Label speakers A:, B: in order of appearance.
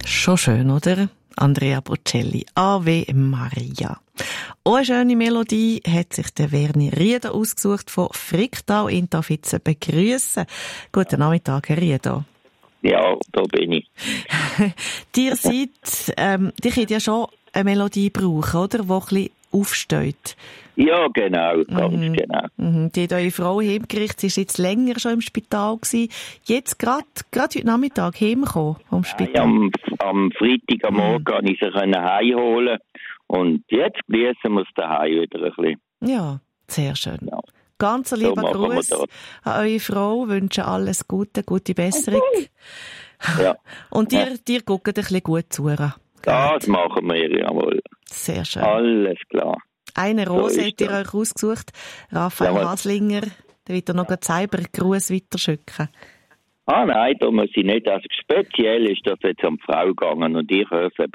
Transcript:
A: Schon schön, oder? Andrea Bocelli, Ave Maria. Auch eine schöne Melodie hat sich der Werni Rieder ausgesucht von Fricktal. Ihn darf ich jetzt begrüssen. Guten Nachmittag, Herr Rieder.
B: Ja, da bin ich.
A: Dir könnt ja schon eine Melodie brauchen, oder? Die ein bisschen aufsteht.
B: Ja, genau, ganz genau.
A: Die hat eure Frau heimgerichtet, sie war jetzt länger schon im Spital gewesen. Jetzt gerade heute Nachmittag heimgekommen vom Spital.
B: Am Freitag am Morgen konnte ich sie heimholen. Und jetzt genießen wir es daheim wieder ein bisschen.
A: Ja, sehr schön. Ja. Ganz
B: So
A: lieber Gruß an eure Frau, wünsche alles Gute, gute Besserung.
B: Ja.
A: Und dir guckt ein bisschen gut zu.
B: Das machen wir, jawohl.
A: Sehr schön.
B: Alles klar.
A: Eine Rose habt ihr euch ausgesucht. Raphael Haslinger, der wird noch selber Gruß weiterschicken.
B: Nein, da muss ich nicht. Also speziell ist das jetzt an die Frau gegangen und ich höre